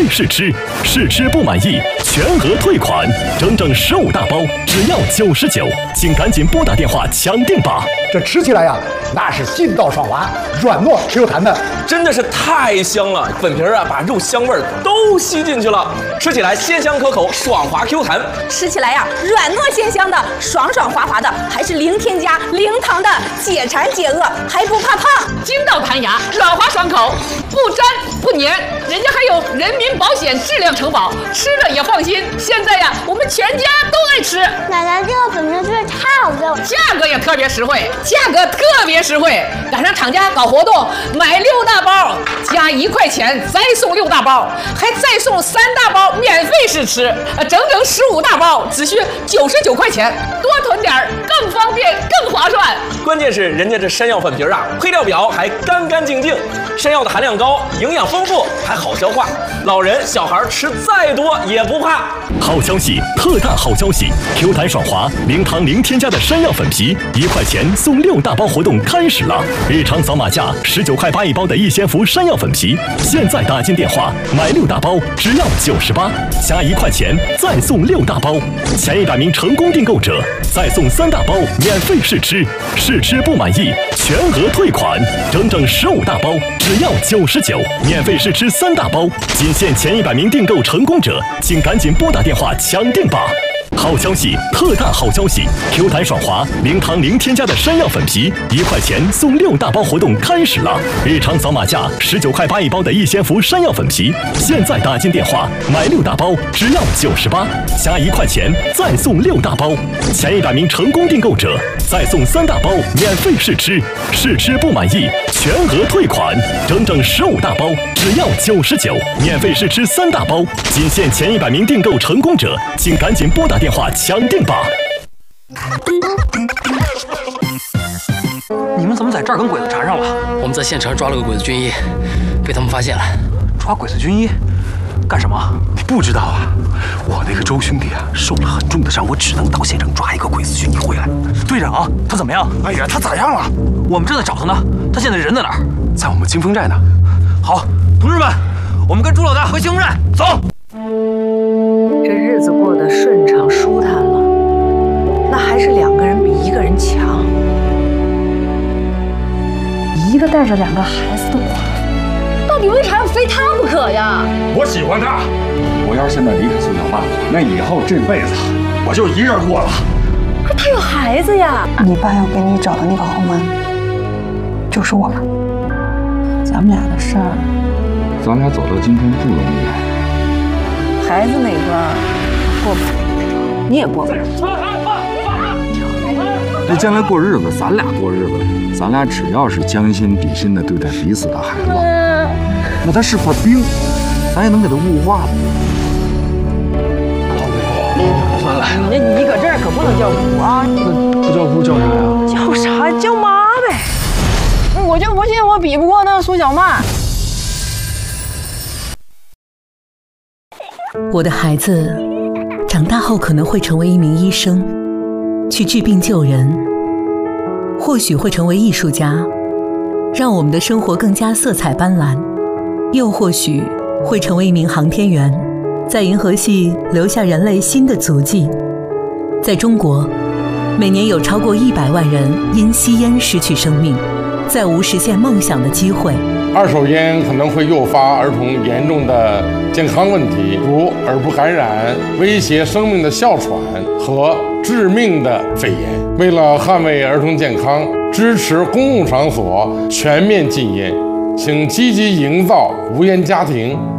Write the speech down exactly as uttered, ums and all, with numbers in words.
费试吃，试吃不满意全额退款，整整十五大包只要九十九，请赶紧拨打电话抢订吧！ 这吃起来呀，那是劲道爽滑，软糯 Q 弹的， 真的是太香了！粉皮儿啊，把肉香味儿都吸进去了，吃起来鲜香可口，爽滑 Q 弹。 吃起来呀，软糯鲜香的，爽爽滑滑的，还是零添加、零糖的，解馋解饿，还不怕胖。 筋道弹牙，软滑爽口，不粘不粘，人家还有人民保险质量承保，吃了也放心。现在呀，我们全家都爱吃。 奶奶，这个粉皮真是太好吃了， 价格也特别实惠，价格特别实惠。赶上厂家搞活动，买六大包加一块钱，再送六大包，还再送三大包免费试吃，呃，整整十五大包，只需九十九块钱，多囤点儿更方便更划算。 关键是人家这山药粉皮儿啊，配料表还干干净净，山药的含量高，营养丰富，还好消化，老人小孩吃再多也不怕。 好消息，特大好消息 ！Q 弹爽滑，零糖零添加的山药粉皮，一块钱送六大包活动开始了！日常扫码价十九块八一包的一仙福山药粉皮，现在打进电话买六大包只要九十八，加一块钱再送六大包，前一百名成功订购者再送三大包免费试吃，试吃不满意全额退款，整整十五大包只要九十九，免费试吃三大包，仅限前一百名订购成功者，请赶紧拨打电话抢订吧！好消息，特大好消息 ！Q 弹爽滑，零糖零添加的山药粉皮，一块钱送六大包活动开始了！日常扫码价十九块八一包的一仙福山药粉皮，现在打进电话买六大包只要九十八，加一块钱再送六大包，前一百名成功订购者再送三大包免费试吃，试吃不满意全额退款，整整十五大包只要九十九，免费试吃三大包，仅限前一百名订购成功者，请赶紧拨打电话抢订吧！ 你们怎么在这儿跟鬼子缠上了？ 我们在现场抓了个鬼子军医，被他们发现了。 抓鬼子军医？干什么？ 你不知道啊？我那个周兄弟啊，受了很重的伤，我只能到县城抓一个鬼子军医回来。 队长，他怎么样？ 哎呀，他咋样了？ 我们正在找他呢。他现在人在哪儿？ 在我们金峰寨呢。 好，同志们，我们跟朱老大回金峰寨，走。 这日子过得顺畅舒坦了，那还是两个人比一个人强。 一个带着两个孩子的寡妇，到底为啥要非他不可呀？ 我喜欢他，我要是现在离开苏小曼，那以后这辈子我就一人过了。 可他有孩子呀！ 你爸要给你找的那个后妈，就是我了。咱们俩的事儿， 咱俩走到今天不容易。 孩子那关过不了，你也过不了。 那将来过日子，咱俩过日子，咱俩只要是将心比心的对待彼此的孩子，那他是块冰，咱也能给他雾化了。 算了， 你那你搁这儿可不能叫姑啊！ 那不叫姑叫啥呀？ 叫啥？叫妈呗！我就不信我比不过那苏小曼。 我的孩子长大后可能会成为一名医生，去治病救人，或许会成为艺术家，让我们的生活更加色彩斑斓，又或许会成为一名航天员，在银河系留下人类新的足迹。在中国，每年有超过一百万人因吸烟失去生命，再无实现梦想的机会。 二手烟可能会诱发儿童严重的健康问题，如耳部感染、威胁生命的哮喘和致命的肺炎。为了捍卫儿童健康，支持公共场所全面禁烟，请积极营造无烟家庭，